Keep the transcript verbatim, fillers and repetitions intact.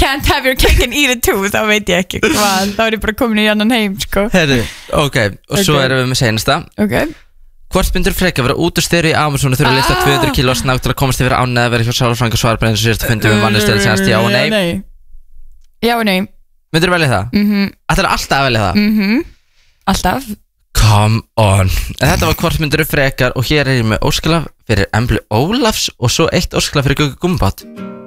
can't have your cake and eat it too, þá veit ég ekki hvað, þá er ég bara komin í annan heim sko. Herri, ok, og okay. Svo erum við með seinasta Ok Hvort myndir frekar vera út úr styrir í Amazon og þurfa að lista tvö hundruð kíló snagt til að komast yfir án eða vera hjá sálfræðing og svarbreið eins og sérst fundum við mannustöðu senast já og nei Já og nei Myndir velja það? Mhm Ætlar alltaf að velja það? Mhm Alltaf Come on En þetta var hvort myndir frekar og hér er ég með óskalaf fyrir Emblu Ólafs og svo eitt óskalaf fyrir Guggu Gumbát